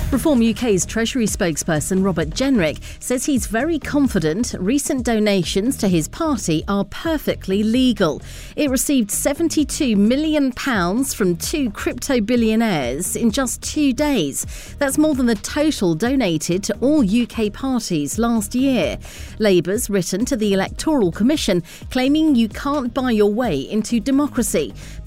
Reform UK's Treasury spokesperson Robert Jenrick says he's very confident recent donations to his party are perfectly legal. It received £72 million from two crypto billionaires in just 2 days. That's more than the total donated to all UK parties last year. Labour's written to the Electoral Commission claiming you can't buy your way into democracy.